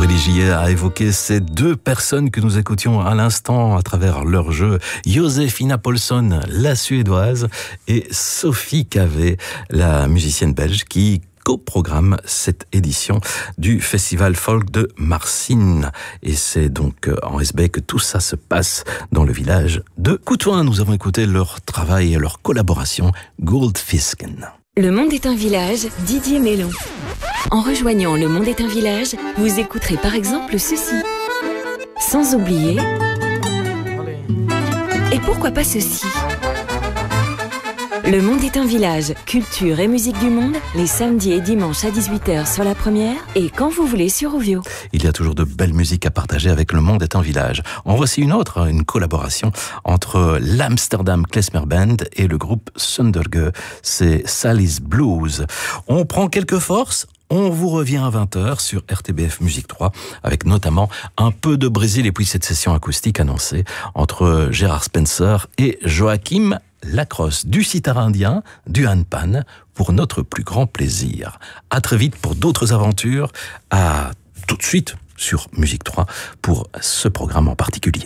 Ligier a évoqué ces deux personnes que nous écoutions à l'instant à travers leur jeu. Josefina Paulsson, la suédoise, et Sophie Cavé, la musicienne belge qui co-programme cette édition du Festival Folk de Marcin. Et c'est donc en SB que tout ça se passe dans le village de Coutouin. Nous avons écouté leur travail et leur collaboration Goldfisken. Le Monde est un village, Didier Mélon. En rejoignant Le Monde est un village, vous écouterez par exemple ceci. Sans oublier... Et pourquoi pas ceci? Le Monde est un village, culture et musique du monde, les samedis et dimanches à 18h sur la première et quand vous voulez sur Rovio. Il y a toujours de belles musiques à partager avec Le Monde est un village. En voici une autre, une collaboration entre l'Amsterdam Klezmer Band et le groupe Sunderge. C'est Sally's Blues. On prend quelques forces. On vous revient à 20h sur RTBF Musique 3 avec notamment un peu de Brésil et puis cette session acoustique annoncée entre Gérard Spencer et Joachim Lacrosse, du sitar indien, du handpan, pour notre plus grand plaisir. À très vite pour d'autres aventures, à tout de suite sur Musique 3 pour ce programme en particulier.